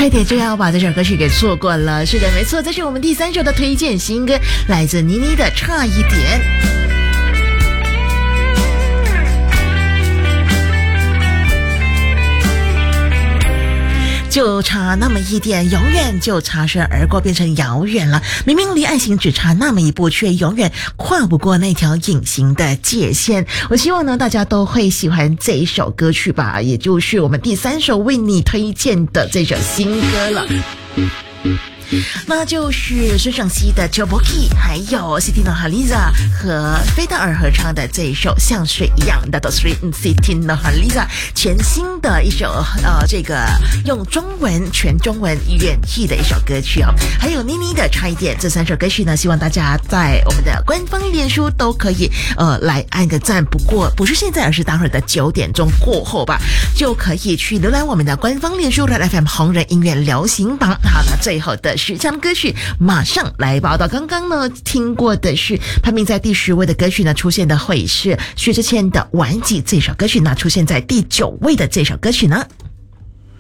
差一点就要把这首歌曲给错过了。是的，没错，这是我们第3首的推荐新歌，来自妮妮的《差一点》。就差那么一点，永远就擦身而过，变成遥远了。明明离爱情只差那么一步，却永远跨不过那条隐形的界限。我希望呢，大家都会喜欢这一首歌曲吧，也就是我们第3首为你推荐的这首新歌了。那就是孙盛熙的 Choboki， 还有 Siti Nurhaliza 和菲德尔合唱的这一首像水一样的 Siti Nurhaliza 全新的一首这个用中文全中文演绎的一首歌曲哦。还有妮妮的差一点，这3首歌曲呢，希望大家在我们的官方脸书都可以来按个赞，不过不是现在，而是待会儿的9点钟过后吧，就可以去浏览我们的官方脸书 Red FM 红人音乐流行榜。好，那最后的10强歌曲马上来报道。刚刚呢听过的是排名在第10位的歌曲呢，出现的会是薛之谦的《晚景》这首歌曲呢，出现在第9位的这首歌曲呢。